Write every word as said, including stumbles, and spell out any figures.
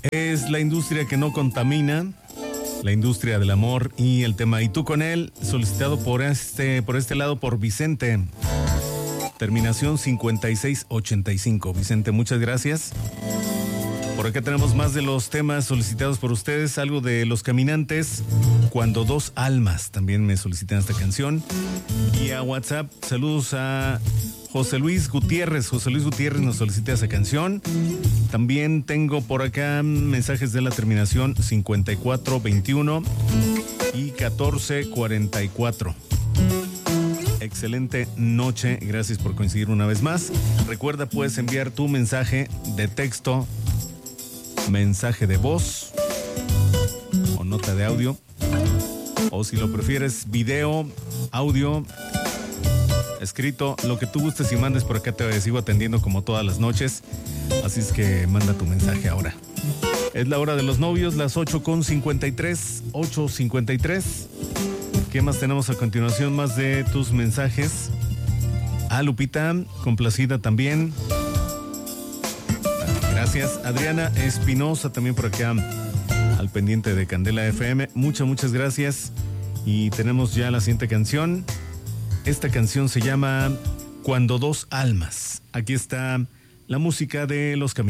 Es la industria que no contamina, la industria del amor y el tema "Y tú con él", solicitado por este, por este lado por Vicente. Terminación cincuenta y seis ochenta y cinco. Vicente, muchas gracias. Por acá tenemos más de los temas solicitados por ustedes. Algo de Los Caminantes, Cuando dos almas. También me solicitan esta canción. Y a WhatsApp, saludos a José Luis Gutiérrez. José Luis Gutiérrez nos solicita esa canción. También tengo por acá mensajes de la terminación cincuenta y cuatro veintiuno y catorce cuarenta y cuatro. Excelente noche, gracias por coincidir una vez más. Recuerda, puedes enviar tu mensaje de texto, mensaje de voz o nota de audio, o si lo prefieres, video, audio, escrito, lo que tú gustes y mandes. Por acá te sigo atendiendo como todas las noches, así es que manda tu mensaje ahora. Es la hora de los novios, las ocho con cincuenta y tres, ocho cincuenta y tres. ¿Qué más tenemos a continuación? Más de tus mensajes. Ah, Lupita, complacida también. Gracias. Adriana Espinosa también por acá al pendiente de Candela F M. Muchas, muchas gracias. Y tenemos ya la siguiente canción. Esta canción se llama Cuando dos almas. Aquí está la música de Los Caminantes.